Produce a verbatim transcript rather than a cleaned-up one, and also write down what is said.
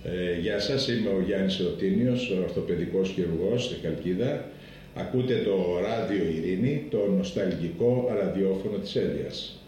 Ε, γεια σας, είμαι ο Γιάννης Ρωτίνιος, ορθοπαιδικός χειρουργός στη Χαλκίδα. Ακούτε το Ράδιο Ειρήνη, το νοσταλγικό ραδιόφωνο της Έλειας.